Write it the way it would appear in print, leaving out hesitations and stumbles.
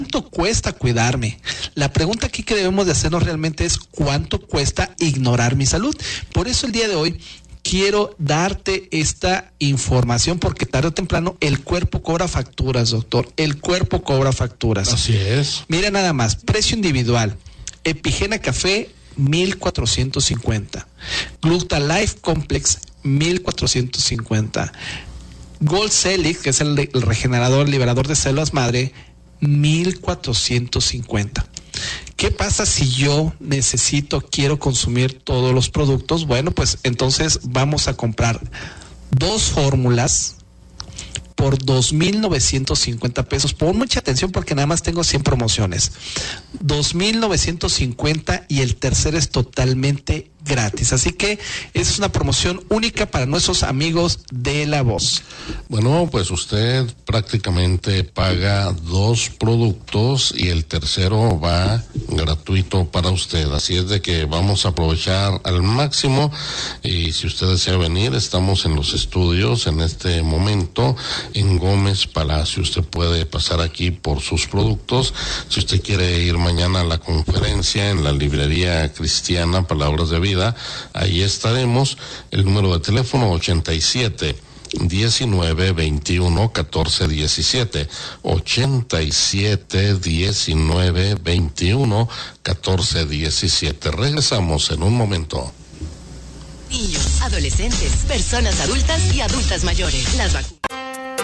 ¿Cuánto cuesta cuidarme? La pregunta aquí que debemos de hacernos realmente es ¿cuánto cuesta ignorar mi salud? Por eso el día de hoy quiero darte esta información, porque tarde o temprano el cuerpo cobra facturas, doctor. El cuerpo cobra facturas. Así es. Mira nada más, precio individual. Epigena Café, 1,450. Gluta-Life Complex, 1,450. Gold Celix, que es el regenerador, liberador de células madre, 1,450. ¿Qué pasa si yo quiero consumir todos los productos? Bueno, pues entonces vamos a comprar 2 fórmulas por 2,950 pesos. Pon mucha atención porque nada más tengo 100 promociones. 2,950 y el tercero es totalmente gratis. Así que esa es una promoción única para nuestros amigos de La Voz. Bueno, pues usted prácticamente paga 2 productos y el tercero va gratuito para usted. Así es de que vamos a aprovechar al máximo, y si usted desea venir, estamos en los estudios en este momento en Gómez Palacio. Usted puede pasar aquí por sus productos. Si usted quiere ir mañana a la conferencia en la librería cristiana Palabras de Vida, ahí estaremos. El número de teléfono 87 19 21 14 17, 87 19 21 14 17. Regresamos en un momento. Niños, adolescentes, personas adultas y adultas mayores. Las vacunas.